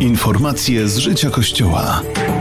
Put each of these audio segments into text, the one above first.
Informacje z życia Kościoła.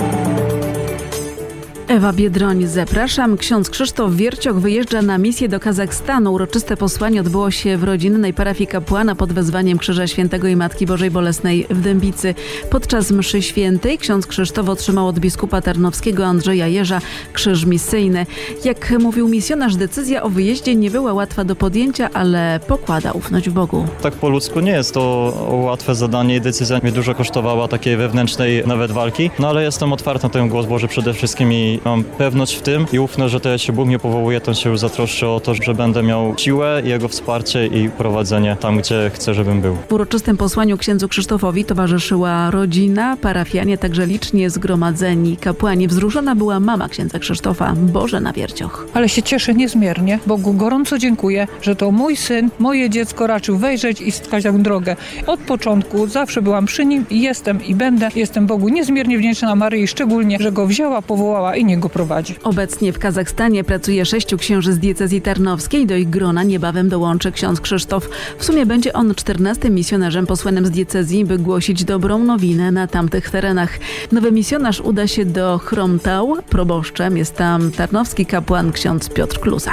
Ewa Biedroń, zapraszam. Ksiądz Krzysztof Wiercioch wyjeżdża na misję do Kazachstanu. Uroczyste posłanie odbyło się w rodzinnej parafii kapłana pod wezwaniem Krzyża Świętego i Matki Bożej Bolesnej w Dębicy. Podczas mszy świętej ksiądz Krzysztof otrzymał od biskupa tarnowskiego Andrzeja Jerza krzyż misyjny. Jak mówił misjonarz, decyzja o wyjeździe nie była łatwa do podjęcia, ale pokłada ufność w Bogu. Tak po ludzku nie jest to łatwe zadanie i decyzja mnie dużo kosztowała takiej wewnętrznej nawet walki, no ale jestem otwarty na ten głos Boży przede wszystkim i mam pewność w tym i ufność, że to jeśli Bóg mnie powołuje, to się już zatroszczę o to, że będę miał siłę, Jego wsparcie i prowadzenie tam, gdzie chcę, żebym był. W uroczystym posłaniu księdzu Krzysztofowi towarzyszyła rodzina, parafianie, także licznie zgromadzeni kapłani. Wzruszona była mama księdza Krzysztofa, Bożena Wiercioch. Ale się cieszę niezmiernie. Bogu gorąco dziękuję, że to mój syn, moje dziecko raczył wejrzeć i wskazać tę drogę. Od początku zawsze byłam przy nim i jestem i będę. Jestem Bogu niezmiernie wdzięczna, Maryi szczególnie, że go wzięła, powołała i niech go prowadzi. Obecnie w Kazachstanie pracuje 6 księży z diecezji tarnowskiej. Do ich grona niebawem dołączy ksiądz Krzysztof. W sumie będzie on 14. misjonarzem posłanym z diecezji, by głosić dobrą nowinę na tamtych terenach. Nowy misjonarz uda się do Chromtau. Proboszczem jest tam tarnowski kapłan ksiądz Piotr Kluza.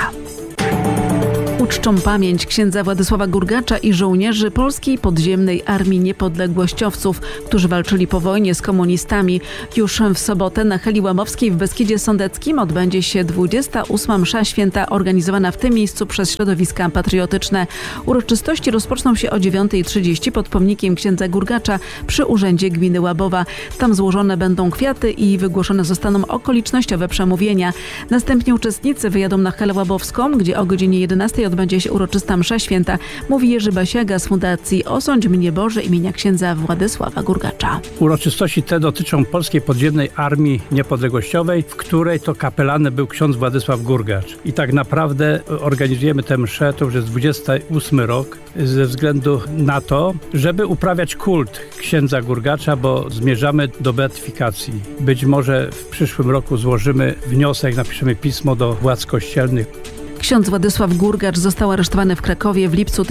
Uczczą pamięć księdza Władysława Gurgacza i żołnierzy Polskiej Podziemnej Armii Niepodległościowców, którzy walczyli po wojnie z komunistami. Już w sobotę na Heli Łabowskiej w Beskidzie Sądeckim odbędzie się 28. msza święta organizowana w tym miejscu przez środowiska patriotyczne. Uroczystości rozpoczną się o 9:30 pod pomnikiem księdza Gurgacza przy Urzędzie Gminy Łabowa. Tam złożone będą kwiaty i wygłoszone zostaną okolicznościowe przemówienia. Następnie uczestnicy wyjadą na Helę Łabowską, gdzie o godzinie 11 odbędzie się uroczysta msza święta, mówi Jerzy Basiaga z Fundacji Osądź mnie Boże imienia księdza Władysława Gurgacza. Uroczystości te dotyczą Polskiej Podziemnej Armii Niepodległościowej, w której to kapelanem był ksiądz Władysław Gurgacz. I tak naprawdę organizujemy tę mszę, to już jest 28 rok, ze względu na to, żeby uprawiać kult księdza Gurgacza, bo zmierzamy do beatyfikacji. Być może w przyszłym roku złożymy wniosek, napiszemy pismo do władz kościelnych. Ksiądz Władysław Gurgacz został aresztowany w Krakowie w lipcu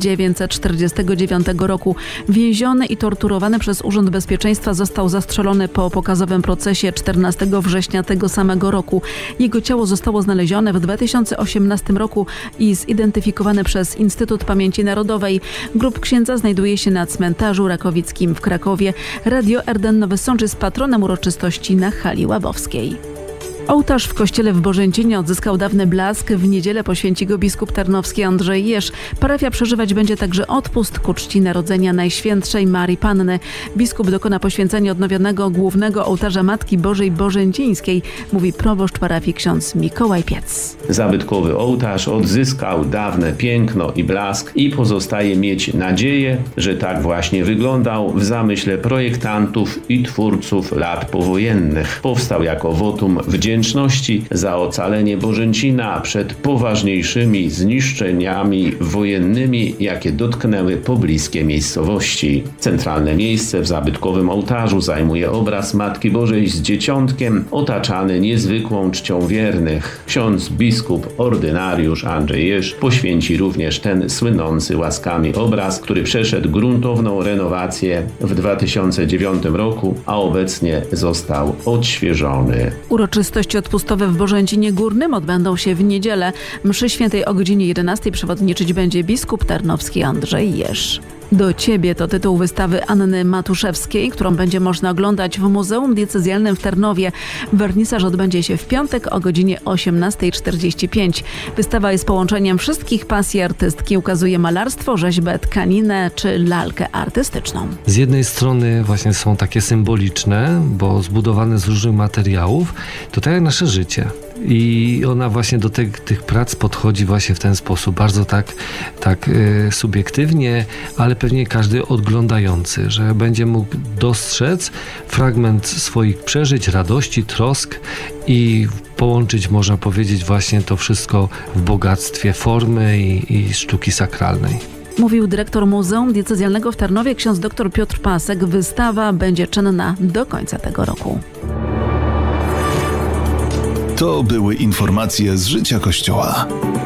1949 roku. Więziony i torturowany przez Urząd Bezpieczeństwa został zastrzelony po pokazowym procesie 14 września tego samego roku. Jego ciało zostało znalezione w 2018 roku i zidentyfikowane przez Instytut Pamięci Narodowej. Grób księdza znajduje się na cmentarzu rakowickim w Krakowie. Radio RDN Nowy Sącz jest patronem uroczystości na Hali Łabowskiej. Ołtarz w kościele w Bożęcinie odzyskał dawny blask. W niedzielę poświęci go biskup tarnowski Andrzej Jerz. Parafia przeżywać będzie także odpust ku czci Narodzenia Najświętszej Marii Panny. Biskup dokona poświęcenia odnowionego głównego ołtarza Matki Bożej Bożęcińskiej, mówi proboszcz parafii ksiądz Mikołaj Piec. Zabytkowy ołtarz odzyskał dawne piękno i blask i pozostaje mieć nadzieję, że tak właśnie wyglądał w zamyśle projektantów i twórców lat powojennych. Powstał jako wotum wdzięczności za ocalenie Bożęcina przed poważniejszymi zniszczeniami wojennymi, jakie dotknęły pobliskie miejscowości. Centralne miejsce w zabytkowym ołtarzu zajmuje obraz Matki Bożej z Dzieciątkiem, otaczany niezwykłą czcią wiernych. Ksiądz biskup ordynariusz Andrzej Jerz poświęci również ten słynący łaskami obraz, który przeszedł gruntowną renowację w 2009 roku, a obecnie został odświeżony. Uroczystości odpustowe w Bożęcinie Górnym odbędą się w niedzielę. Mszy świętej o godzinie 11 przewodniczyć będzie biskup tarnowski Andrzej Jerz. Do Ciebie to tytuł wystawy Anny Matuszewskiej, którą będzie można oglądać w Muzeum Diecezjalnym w Tarnowie. Wernisaż odbędzie się w piątek o godzinie 18:45. Wystawa jest połączeniem wszystkich pasji artystki. Ukazuje malarstwo, rzeźbę, tkaninę czy lalkę artystyczną. Z jednej strony właśnie są takie symboliczne, bo zbudowane z różnych materiałów, to tak jak nasze życie. I ona właśnie do tych prac podchodzi właśnie w ten sposób, bardzo tak subiektywnie, ale pewnie każdy oglądający, że będzie mógł dostrzec fragment swoich przeżyć, radości, trosk i połączyć, można powiedzieć, właśnie to wszystko w bogactwie formy i sztuki sakralnej. Mówił dyrektor Muzeum Diecezjalnego w Tarnowie ksiądz dr Piotr Pasek. Wystawa będzie czynna do końca tego roku. To były informacje z życia Kościoła.